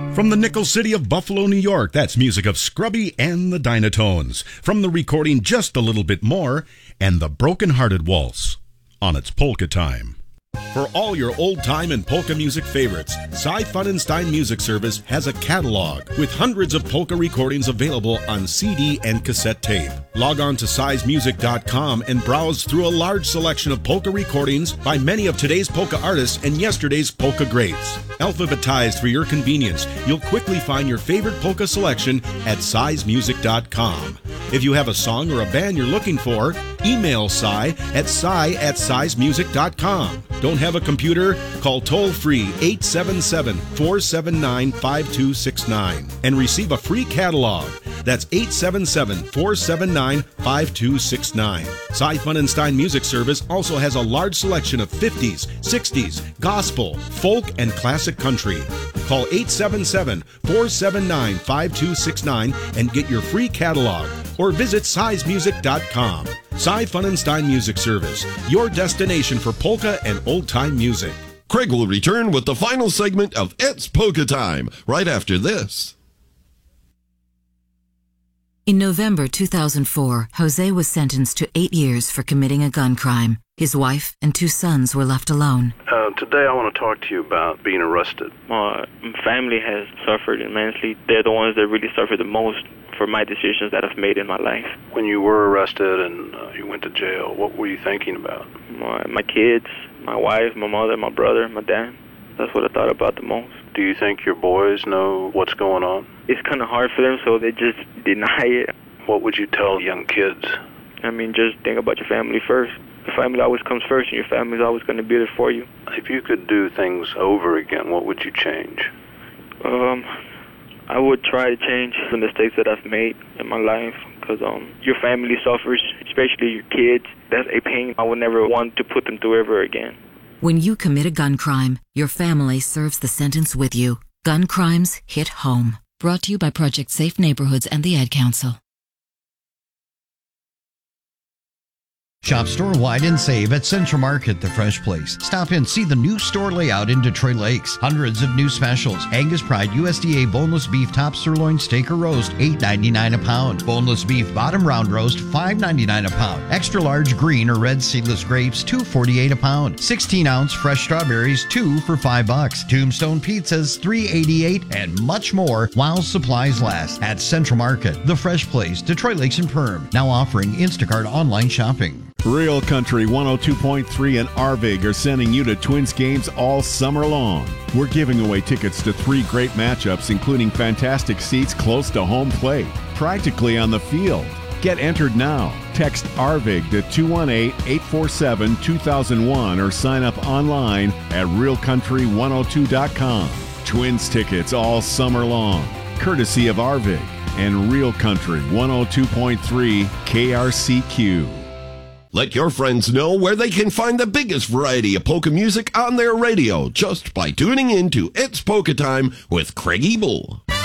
From the Nickel City of Buffalo, New York, that's music of Scrubby and the Dynatones. From the recording Just a Little Bit More and the Broken Hearted Waltz on its Polka Time. For all your old-time and polka music favorites, Cy Funenstein Music Service has a catalog with hundreds of polka recordings available on CD and cassette tape. Log on to sizemusic.com and browse through a large selection of polka recordings by many of today's polka artists and yesterday's polka greats. Alphabetized for your convenience, you'll quickly find your favorite polka selection at sizemusic.com. If you have a song or a band you're looking for, email Cy at sizemusic.com. Don't have a computer? Call toll-free 877-479-5269 and receive a free catalog. That's 877-479-5269. Cy Funenstein Music Service also has a large selection of 50s, 60s, gospel, folk, and classic country. Call 877-479-5269 and get your free catalog, or visit sizemusic.com. Cy Funenstein Music Service, your destination for polka and old-time music. Craig will return with the final segment of It's Polka Time right after this. In November 2004, Jose was sentenced to 8 years for committing a gun crime. His wife and 2 sons were left alone. Today I want to talk to you about being arrested. My family has suffered immensely. They're the ones that really suffered the most for my decisions that I've made in my life. When you were arrested and you went to jail, what were you thinking about? My kids, my wife, my mother, my brother, my dad. That's what I thought about the most. Do you think your boys know what's going on? It's kind of hard for them, so they just deny it. What would you tell young kids? I mean, just think about your family first. Your family always comes first, and your family's always going to be there for you. If you could do things over again, what would you change? I would try to change the mistakes that I've made in my life, because your family suffers, especially your kids. That's a pain I would never want to put them through ever again. When you commit a gun crime, your family serves the sentence with you. Gun crimes hit home. Brought to you by Project Safe Neighborhoods and the Ad Council. Shop store-wide and save at Central Market, the Fresh Place. Stop in, see the new store layout in Detroit Lakes. Hundreds of new specials. Angus Pride USDA boneless beef top sirloin steak or roast, $8.99 a pound. Boneless beef bottom round roast, $5.99 a pound. Extra large green or red seedless grapes, $2.48 a pound. 16-ounce fresh strawberries, 2 for $5. Tombstone pizzas, $3.88, and much more while supplies last. At Central Market, the Fresh Place, Detroit Lakes and Perm. Now offering Instacart online shopping. Real Country 102.3 and Arvig are sending you to Twins games all summer long. We're giving away tickets to 3 great matchups, including fantastic seats close to home plate, practically on the field. Get entered now. Text Arvig to 218-847-2001 or sign up online at realcountry102.com. Twins tickets all summer long, courtesy of Arvig and Real Country 102.3 KRCQ. Let your friends know where they can find the biggest variety of polka music on their radio just by tuning in to It's Polka Time with Craig Ebel.